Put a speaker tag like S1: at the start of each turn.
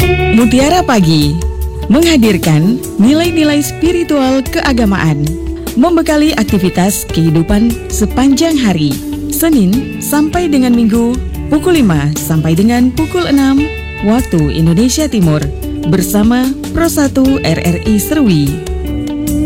S1: Mutiara Pagi menghadirkan nilai-nilai spiritual keagamaan, membekali aktivitas kehidupan sepanjang hari, Senin sampai dengan Minggu, pukul 5 sampai dengan pukul 6 waktu Indonesia Timur, bersama Pro 1 RRI Serwi.